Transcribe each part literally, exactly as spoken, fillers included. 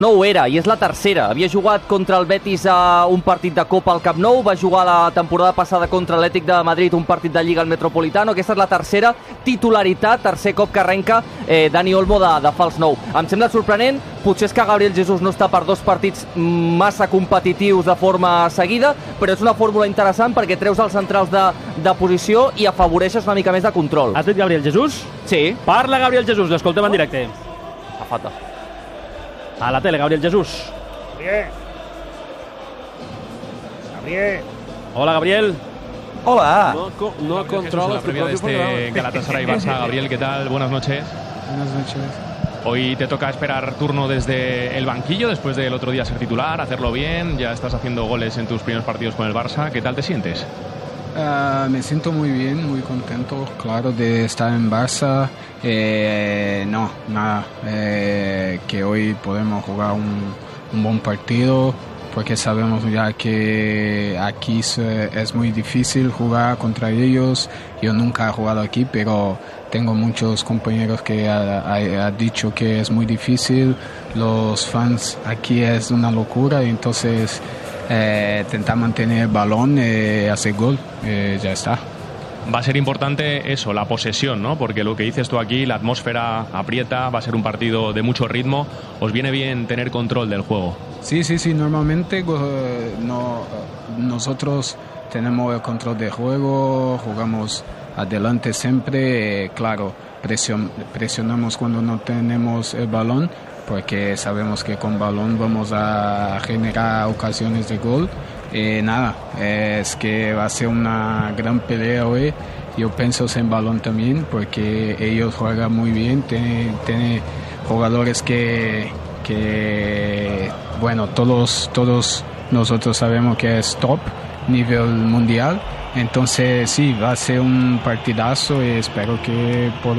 No ho era, i és la tercera. Havia jugat contra el Betis a un partit de Copa al Camp Nou, va jugar la temporada passada contra l'Atlètic de Madrid un partit de Lliga al Metropolitano. Aquesta és la tercera titularitat, tercer cop que arrenca eh, Dani Olmo de, de fals nou. Em sembla sorprenent, potser és que Gabriel Jesús no està per dos partits massa competitius de forma seguida, però és una fórmula interessant perquè treus els centrals de, de posició i afavoreixes una mica més de control. Has dit Gabriel Jesús? Sí. Parla Gabriel Jesús, l'escoltem en directe. A falta. A la tele, Gabriel Jesús. Gabriel. Gabriel. Hola, Gabriel. Hola. No, co no controla la previa de este Galatasaray Barça. Gabriel, ¿qué tal? Buenas noches. Buenas noches. Hoy te toca esperar turno desde el banquillo, después del otro día ser titular, hacerlo bien. Ya estás haciendo goles en tus primeros partidos con el Barça. ¿Qué tal te sientes? Uh, me siento muy bien, muy contento, claro, de estar en Barça. Eh, no, nada, eh, que hoy podemos jugar un, un buen partido, porque sabemos ya que aquí es, es muy difícil jugar contra ellos. Yo nunca he jugado aquí, pero tengo muchos compañeros que han dicho que es muy difícil. Los fans aquí es una locura, entonces eh, intentar mantener el balón, eh, hacer gol, eh, ya está. Va a ser importante eso, la posesión, ¿no? Porque lo que dices tú aquí, la atmósfera aprieta, va a ser un partido de mucho ritmo. ¿Os viene bien tener control del juego? Sí, sí, sí. Normalmente uh, no, nosotros tenemos el control del juego, jugamos adelante siempre. Eh, claro, presion, presionamos cuando no tenemos el balón, porque sabemos que con balón vamos a generar ocasiones de gol. Eh, nada, es que va a ser una gran pelea hoy. Yo pienso en balón también, porque ellos juegan muy bien, tienen, tienen jugadores que, que, bueno, todos, todos nosotros sabemos que es top, nivel mundial. Entonces sí, va a ser un partidazo y espero que por,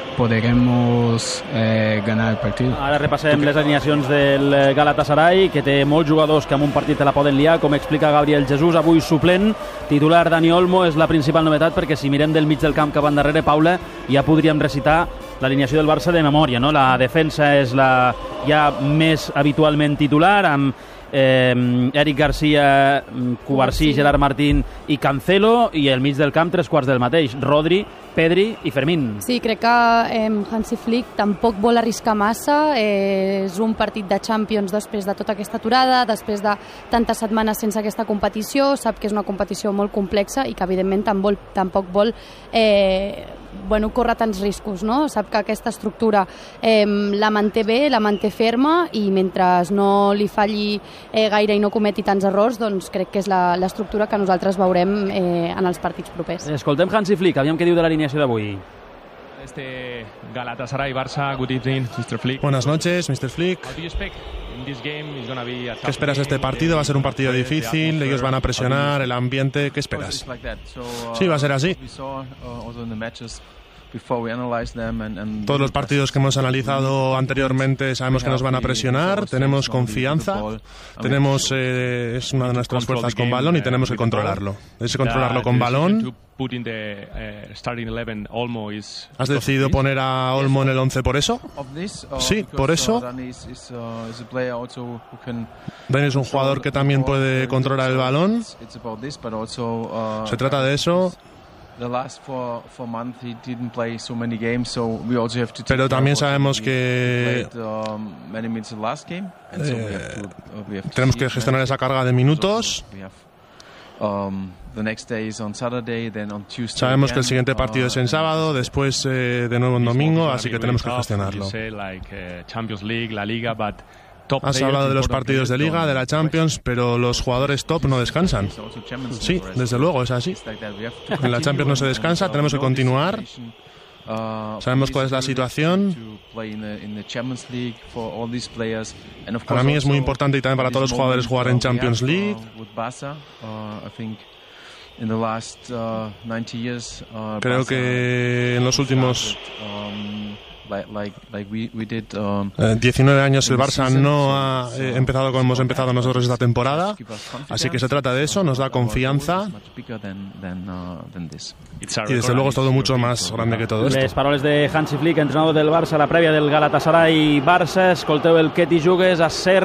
podremos eh, ganar el partido. Ara repassem les alineacions del Galatasaray, que té molts jugadors que en un partit te la poden liar, com explica Gabriel Jesús, avui suplent. Titular Dani Olmo és la principal novetat, perquè si mirem del mig del camp cap endarrere, Paula, ja podríem recitar l'alineació del Barça de memòria, no? La defensa és la ja més habitualment titular, amb Eh, Eric Garcia, Cubarsí, Gerard Martín i Cancelo, i el mig del camp tres quarts del mateix, Rodri, Pedri i Fermín. Sí, crec que eh, Hansi Flick tampoc vol arriscar massa. Eh, és un partit de Champions després de tota aquesta aturada, després de tantes setmanes sense aquesta competició. Sap que és una competició molt complexa i que evidentment vol, tampoc vol eh, bueno, córrer tants riscos, no? Sap que aquesta estructura eh, la manté bé, la manté ferma, i mentre no li falli eh, gaire i no cometi tants errors, doncs crec que és l'estructura que nosaltres veurem eh, en els partits propers. Escoltem Hansi Flick, aviam què diu de l'alineació d'avui. Este Galatasaray Barça, good evening, mister Flick. Buenas noches, mister Flick. ¿Qué esperas de este partido? Va a ser un partido difícil, ellos van a presionar, el ambiente, ¿qué esperas? Sí, va a ser así. Todos los partidos que hemos analizado anteriormente sabemos que nos van a presionar, tenemos confianza, tenemos eh, es una de nuestras fuerzas con balón y tenemos que controlarlo. Es controlarlo con balón. ¿Has decidido poner a Olmo en el once por eso? Sí, por eso. Dani es un jugador que también puede controlar el balón. Se trata de eso. Pero también sabemos que eh, tenemos que gestionar esa carga de minutos. Sabemos que el siguiente partido es en sábado, después eh, de nuevo en domingo, así que tenemos que gestionarlo. Has hablado de los partidos de Liga, de la Champions, pero los jugadores top no descansan. Sí, desde luego, es así. En la Champions no se descansa, tenemos que continuar. Sabemos cuál es la situación. Para mí es muy importante, y también para todos los jugadores, jugar en Champions League. Creo que en los últimos eh, diecinueve años el Barça no ha eh, empezado como hemos empezado nosotros esta temporada, así que se trata de eso, nos da confianza y desde luego es todo mucho más grande que todo esto. Les paroles de Hansi Flick, entrenador del Barça, la prèvia del Galatasaray Barça. Escolteu el que t'hi jugues a ser